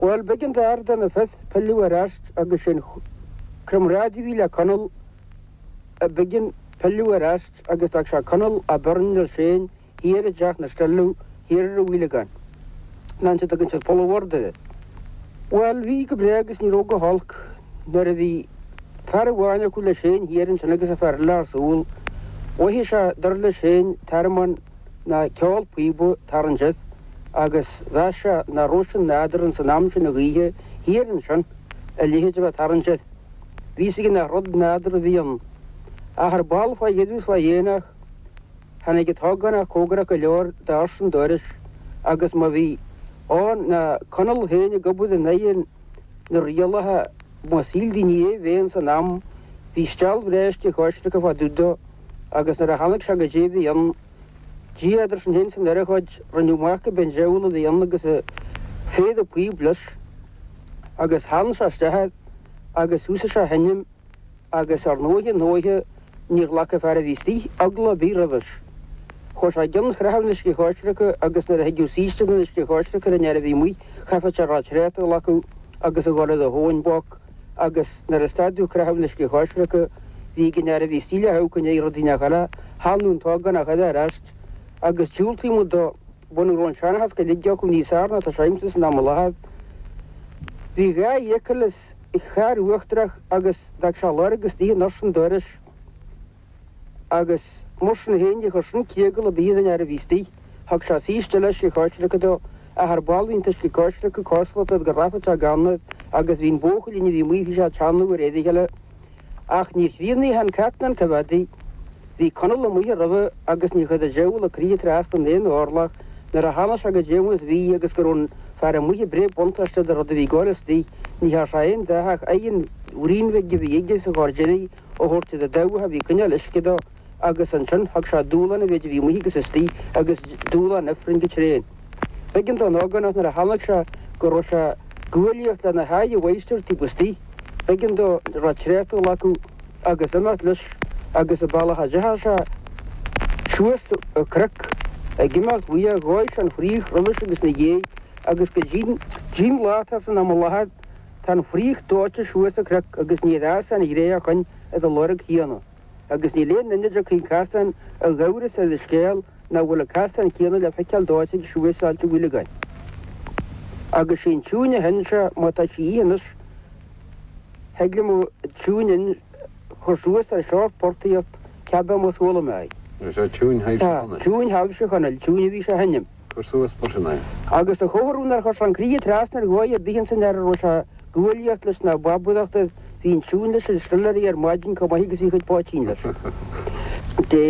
Well, begin the art and the fifth Pellu arrest Augustin Crumradi Villa Connell begin Pellu arrest Augusta Connell a burn the Shane here at Jack Nastellu here a Willigan. Nancy the Gunch Polo worded. Well, we could brag is Niroga Hulk, there the Parawana Kula Shane here in Senegas of Lars Soul, Wahisha Darla Shane, Taraman na Kjol Pibo, Taranjet. Agus Vasha na Roshan Nader and Sanamshin Rie here in Shan, a Lihijava Taranjet. Visig na Rod Nader Vian. A her ball for Yedus for Yenach, Haneget Hogana, Kogra Kalor, Darshan Dorish, Agus Mavi, on na Connell Hane Gabu the Nayan, the Rialaha, Mosil Dinie, Vans and Am, Vistal Vrest, Hostrika for Dudo, Agus Narahanak Shagajevi, Gia Anderson Henson, the record, Renumaka Benjaul, the youngest Fade of Pueblush, Agus Hans Astahad, Agus Husasha Henim, Agus Arnoia Noia, near Lacafaravisti, Ugla Biravish. Hosh I don't have the Skihostrika, Agus the Hegusistan, the Skihostrika, and Yaravimi, Hafacharachreto Laku, Agus Agora the Hohenbach, Agus Nerestadu, Krahan the Skihostrika, Vegan Yaravistilla, how can you Rodinagala, Hanun Togana had arrest. Agus Julti with the Bonuron Shanahas, Kaligak, Nisarna, the Shimes, Namalahad. Viga Yekalis, Ichar, Wuchtrach, Agus Dakshalorgus, the Nurshan Dorish, Agus Mushan Hen, Hoshan Kiegel, a Bean Aravisti, Hakshasi, Stelashi Kostrikado, a Harbalin Tishkikostrika, Koslet, the Rafacha Ganet, Agus Vin Bohul in Vimuisha Chanu, Redigala, Ach Nirni Han Captain Kavadi. The Connell and we river, Agus Nika the Jowl, a creator asked and then Orlach, Narahana Shagajem was V. Agascaron, Faramuhi brave Pontas to the Rodavigoras, the Nihashain, the Hak Ayan, Urine Vigis or Jenny, or to the Dow have Vikanya Lishkido, Agus and Chan, Haksha Dula, and Vigimus, Agus Dula, and a friend train. Begin on organ of Narahalaksha, Gorosha, Gulia, and a high waster Tipusti, begin to Rachreto Laku, Agus Amatlish. Agus a bala hajahasha Shuas a crack a gimak via goish and free rubbish is negay Agus Kajin Jim Latas and Amalahad tan free torture Shuas a crack Agus Nidas and Irea Kan at the Lorik Hiano Agus Nilan Ninja King Castan a Gauris at the scale now will a cast and Kiana the Fecal Dosig Shuas al to Willigan Agus in Chunia Hensha Matashi and Heglimo Chunin Horsuas a short portrait cabin was Wolomai. There's a tune house. June Havshahan, June Visha Henim. Horsuas Portionai. August a Horunar Horsan Create Rasner, Goya, Begins and Rosha, Guliatlas now Babu, the June, the Stillery, or Margin Kamahigasi Pochindas.